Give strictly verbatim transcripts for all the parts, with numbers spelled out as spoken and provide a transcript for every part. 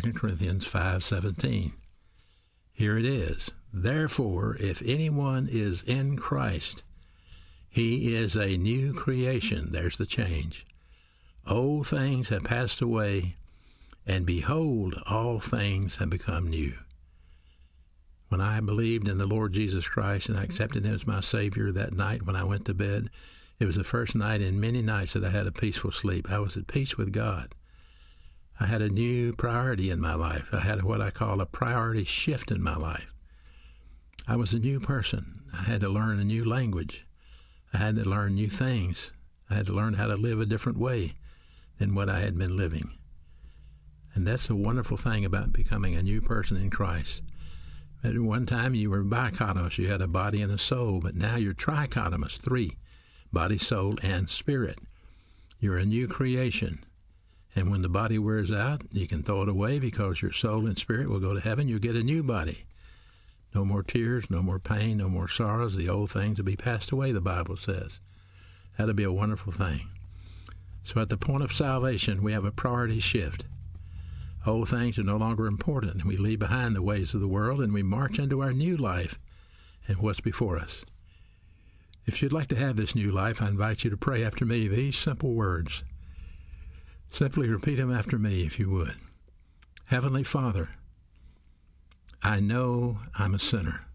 Second Corinthians five seventeen. Here it is. Therefore, if anyone is in Christ, he is a new creation. There's the change. Old things have passed away, and behold, all things have become new. When I believed in the Lord Jesus Christ and I accepted him as my Savior that night when I went to bed, it was the first night in many nights that I had a peaceful sleep. I was at peace with God. I had a new priority in my life. I had what I call a priority shift in my life. I was a new person. I had to learn a new language. I had to learn new things. I had to learn how to live a different way than what I had been living. And that's the wonderful thing about becoming a new person in Christ. At one time you were bichotomous. You had a body and a soul, but now you're trichotomous, three, body, soul, and spirit. You're a new creation. And when the body wears out, you can throw it away because your soul and spirit will go to heaven. You'll get a new body. No more tears, no more pain, no more sorrows. The old things will be passed away, the Bible says. That'll be a wonderful thing. So at the point of salvation, we have a priority shift. Old things are no longer important. We leave behind the ways of the world and we march into our new life and what's before us. If you'd like to have this new life, I invite you to pray after me these simple words. Simply repeat them after me if you would. Heavenly Father, I know I'm a sinner.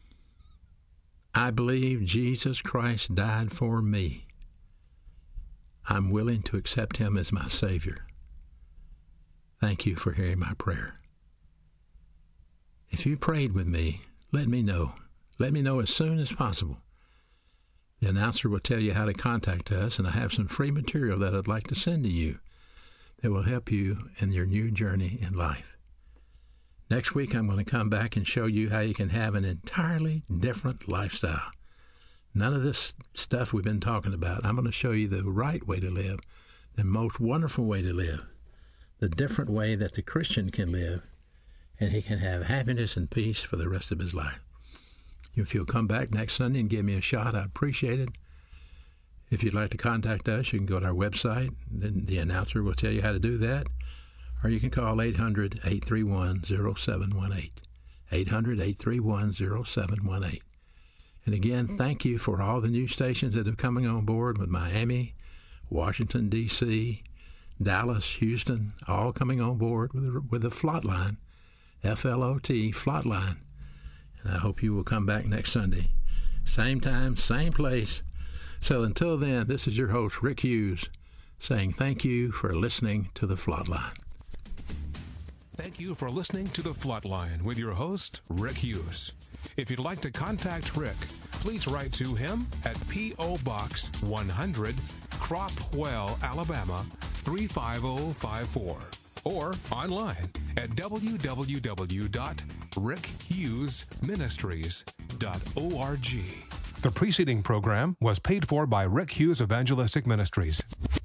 I believe Jesus Christ died for me. I'm willing to accept him as my Savior. Thank you for hearing my prayer. If you prayed with me, let me know. Let me know as soon as possible. The announcer will tell you how to contact us, and I have some free material that I'd like to send to you that will help you in your new journey in life. Next week, I'm going to come back and show you how you can have an entirely different lifestyle. None of this stuff we've been talking about. I'm going to show you the right way to live, the most wonderful way to live, the different way that the Christian can live, and he can have happiness and peace for the rest of his life. If you'll come back next Sunday and give me a shot, I'd appreciate it. If you'd like to contact us, you can go to our website. Then the announcer will tell you how to do that. Or you can call eight hundred, eight three one, zero seven one eight. eight hundred, eight three one, zero seven one eight. And again, thank you for all the new stations that are coming on board with Miami, Washington, D C, Dallas, Houston, all coming on board with the, with the Flotline, F L O T, Flotline. And I hope you will come back next Sunday. Same time, same place. So until then, this is your host, Rick Hughes, saying thank you for listening to the Flotline. Thank you for listening to the Flotline with your host, Rick Hughes. If you'd like to contact Rick, please write to him at P O. Box one hundred, Cropwell, Alabama three five zero five four, or online at w w w dot rick hughes ministries dot org. The preceding program was paid for by Rick Hughes Evangelistic Ministries.